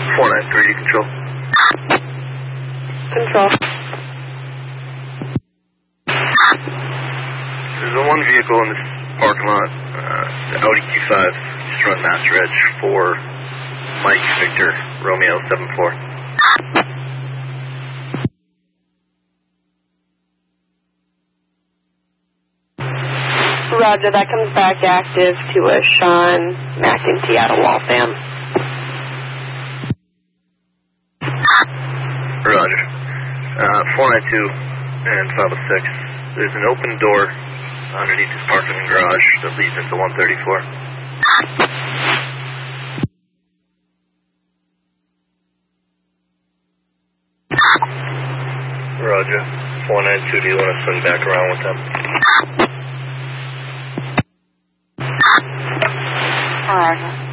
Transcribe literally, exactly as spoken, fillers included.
four nine three, control. Control. There's a one vehicle in this parking lot, uh, the Audi Q five, just run mass reg for Mike Victor Romeo seven four. Roger, that comes back active to a Sean McEntee out of Waltham. Roger. Uh, four nine two and five oh six. There's an open door underneath this parking garage that leads into one thirty-four. Roger. four nine two, do you want to swing back around with them? Roger.